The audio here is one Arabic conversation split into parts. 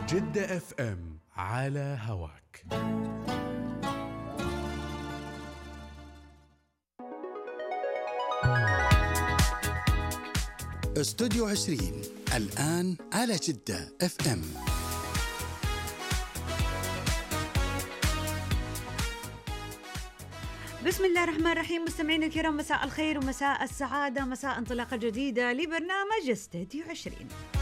جدة اف ام على هواك. استوديو 20 الآن على جدة اف ام. بسم الله الرحمن الرحيم. مستمعينا الكرام، مساء الخير ومساء السعادة، مساء انطلاقة جديدة لبرنامج استوديو 20.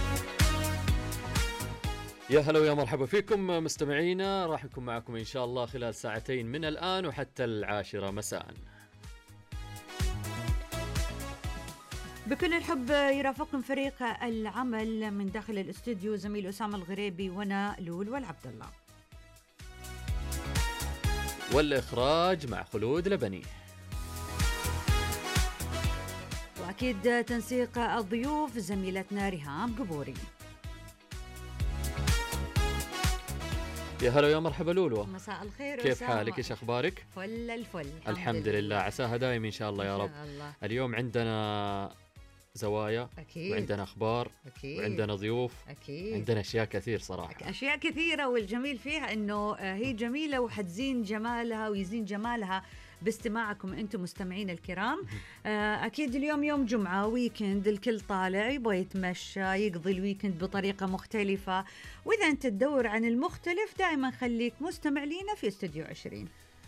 يا هلا ويا مرحبا فيكم مستمعينا، راح نكون معكم إن شاء الله خلال ساعتين من الآن وحتى 10 مساء. بكل الحب يرافقكم فريق العمل من داخل الاستوديو، زميل أسامة الغريبي وانا لول والعبد الله، والإخراج مع خلود لبني، وأكيد تنسيق الضيوف زميلتنا ريهام قبوري. يا هلا ويا مرحبا لولو، مساء الخير. كيف حالك؟ ايش اخبارك؟ فل الفل. الحمد لله، عساها دايم ان شاء الله يا رب. الله. اليوم عندنا زوايا أكيد. وعندنا اخبار أكيد. وعندنا ضيوف. أكيد. عندنا اشياء كثير صراحه، أشياء كثيرة، والجميل فيها أنه هي جميلة وحتزين جمالها ويزين جمالها باستماعكم أنتم مستمعين الكرام. أكيد اليوم يوم جمعة، ويكند، الكل طالع يبغى يتمشى يقضي الويكند بطريقة مختلفة، وإذا أنت تدور عن المختلف دائما خليك مستمع لينا في استوديو 20.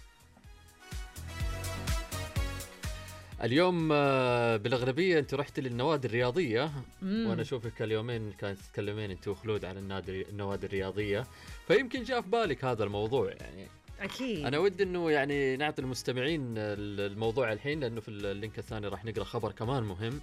اليوم بالأغلبية أنت رحت للنوادي الرياضية، وأنا أشوفك اليومين كانت تتكلمين أنت وخلود عن النوادي الرياضية، فيمكن جاء في بالك هذا الموضوع. يعني أكيد أنا ودي أنه يعني نعطي المستمعين الموضوع الحين، لأنه في اللينك الثاني راح نقرأ خبر كمان مهم.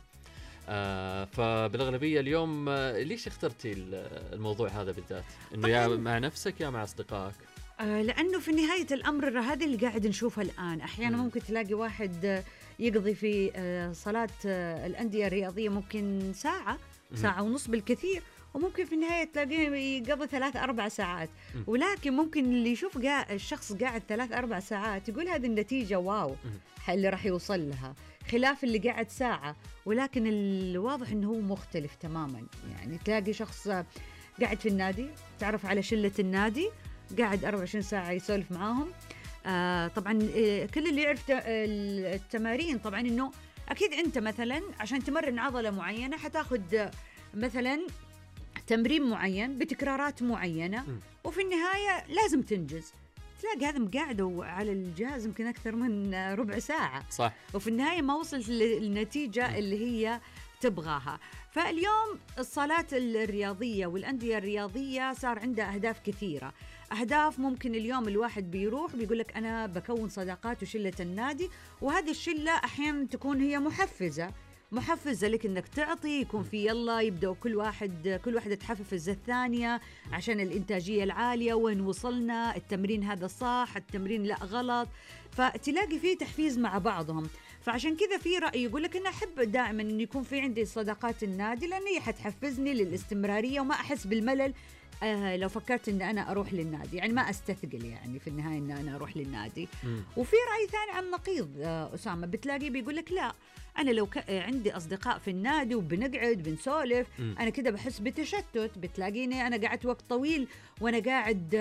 فبالأغلبية اليوم ليش اخترتي الموضوع هذا بالذات؟ أنه يا مع نفسك يا مع أصدقائك؟ لأنه في نهاية الأمر هذه اللي قاعد نشوفها الآن. أحيانا ممكن تلاقي واحد يقضي في صلاة الأندية الرياضية ممكن ساعة ونص بالكثير، وممكن في النهاية تلاقيه يقضي 3-4 ساعات. ولكن ممكن اللي يشوف الشخص قاعد 3-4 ساعات يقول هذه النتيجة واو اللي راح يوصل لها، خلاف اللي قاعد ساعة. ولكن الواضح أنه هو مختلف تماما. يعني تلاقي شخص قاعد في النادي، تعرف على شلة النادي، قاعد 24 ساعة يسولف معاهم. طبعا كل اللي يعرف التمارين، طبعا انه اكيد انت مثلا عشان تمرن عضلة معينة حتاخد مثلا تمرين معين بتكرارات معينة، وفي النهاية لازم تنجز. تلاقي هذا مقاعد على الجهاز يمكن أكثر من ربع ساعة، صح، وفي النهاية ما وصلت للنتيجة اللي هي تبغاها. فاليوم الصالات الرياضية والأندية الرياضية صار عندها أهداف كثيرة. أهداف ممكن اليوم الواحد بيروح بيقول لك أنا بكون صداقات وشلة النادي، وهذه الشلة أحيانا تكون هي محفزة لك إنك تعطي، يكون في يلا يبدأ كل واحدة تحفز الثانية عشان الإنتاجية العالية، وين وصلنا، التمرين هذا صح، التمرين لا غلط، فتلاقي فيه تحفيز مع بعضهم. فعشان كذا في رأي يقول لك أنا أحب دائما إنه يكون في عندي صداقات النادي، لأن هي حتحفزني للاستمرارية وما أحس بالملل. لو فكرت إن أنا أروح للنادي، يعني ما أستثقل يعني في النهاية إن أنا أروح للنادي. وفي رأي ثاني عن نقيض أسامة، بتلاقيه بيقول لك لا، أنا لو عندي أصدقاء في النادي وبنقعد بنسولف أنا كده بحس بتشتت. بتلاقيني أنا قاعد وقت طويل وأنا قاعد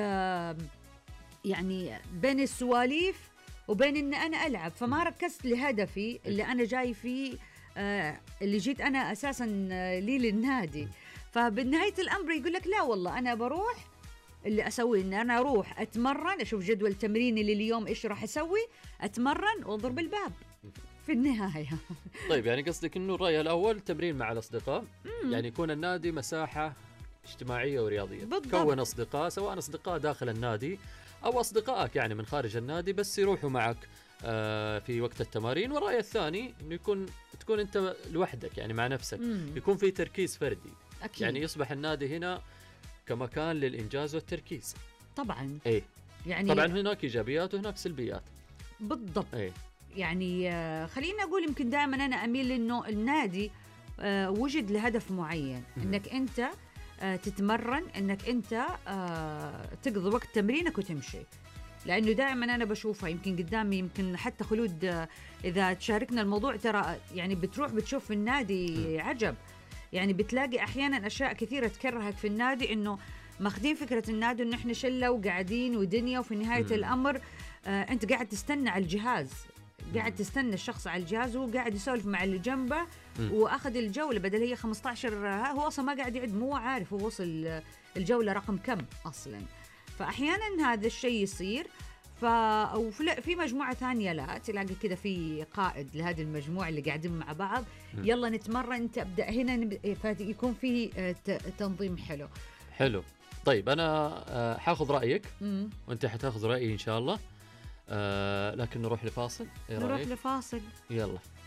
يعني بين السواليف وبين إن أنا ألعب، فما ركزت لهدفي اللي أنا جاي فيه، اللي جيت أنا أساساً لي للنادي. فبنهاية الأمر يقول لك لا والله أنا بروح، اللي أسوي إن أنا أروح أتمرن، أشوف جدول تمريني لليوم إيش راح أسوي، أتمرن وأضرب الباب في النهاية. طيب يعني قصدك إنه الرأي الأول تمرين مع الأصدقاء، يعني يكون النادي مساحة اجتماعية ورياضية، كون أصدقاء، سواء أصدقاء داخل النادي أو أصدقائك يعني من خارج النادي، بس يروحوا معك في وقت التمارين. والرأي الثاني إنه تكون أنت لوحدك، يعني مع نفسك، يكون في تركيز فردي. أكيد. يعني يصبح النادي هنا كمكان للإنجاز والتركيز. طبعا إيه، يعني طبعا هناك إيجابيات وهناك سلبيات. بالضبط. إيه. يعني خلينا أقول يمكن دائما أنا أميل إنه النادي وجد لهدف معين، إنك أنت تتمرن، إنك أنت تقضي وقت تمرينك وتمشي. لأنه دائما أنا بشوفها، يمكن قدامي، يمكن حتى خلود إذا تشاركنا الموضوع، ترى يعني بتروح بتشوف في النادي عجب. يعني بتلاقي أحيانا أشياء كثيرة تكرهك في النادي، إنه ماخذين فكره النادي انه احنا شله وقاعدين ودنيا، وفي نهايه الامر انت قاعد تستنى على الجهاز، قاعد تستنى الشخص على الجهاز وهو قاعد يسولف مع اللي جنبه واخذ الجوله، بدل هي 15 هو اصلا ما قاعد يعد، مو عارف هو وصل الجوله رقم كم اصلا. فاحيانا هذا الشيء يصير. في مجموعه ثانيه لا تلاقي كذا في قائد لهذه المجموعه اللي قاعدين مع بعض، يلا نتمرن تبدا هنا فيكون في تنظيم حلو. طيب انا حاخذ رايك وانت حتاخذ رايي ان شاء الله. لكن نروح لفاصل. نروح لفاصل، يلا.